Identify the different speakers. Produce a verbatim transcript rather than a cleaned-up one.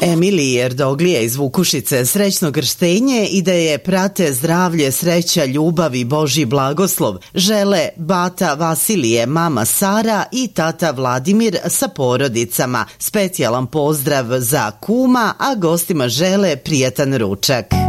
Speaker 1: Emiliji Erdoglija iz Vukušice srećno krštenje i da je prate zdravlje, sreća, ljubav i Božji blagoslov žele bata Vasilije, mama Sara i tata Vladimir sa porodicama. Specijalan pozdrav za kuma, a gostima žele prijatan ručak.